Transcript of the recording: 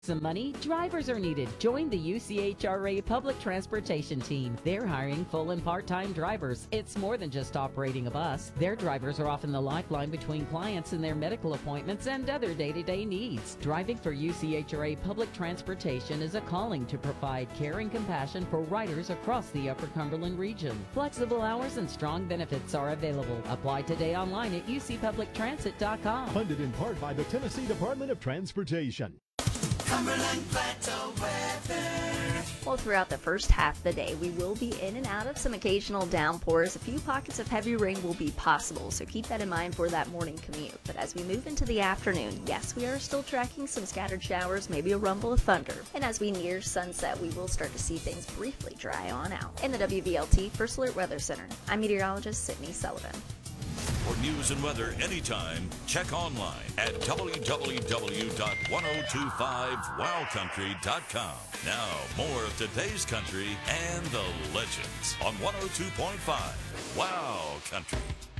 Some money, drivers are needed. Join the UCHRA Public Transportation Team. They're hiring full and part-time drivers. It's more than just operating a bus. Their drivers are often the lifeline between clients and their medical appointments and other day-to-day needs. Driving for UCHRA Public Transportation is a calling to provide care and compassion for riders across the Upper Cumberland region. Flexible hours and strong benefits are available. Apply today online at ucpublictransit.com. Funded in part by the Tennessee Department of Transportation. Cumberland Plateau weather. Well, throughout the first half of the day, we will be in and out of some occasional downpours. A few pockets of heavy rain will be possible, so keep that in mind for that morning commute. But as we move into the afternoon, yes, we are still tracking some scattered showers, maybe a rumble of thunder. And as we near sunset, we will start to see things briefly dry on out. In the WVLT First Alert Weather Center, I'm meteorologist Sydney Sullivan. For news and weather anytime, check online at www.1025wowcountry.com. Now, more of today's country and the legends on 102.5 Wow Country.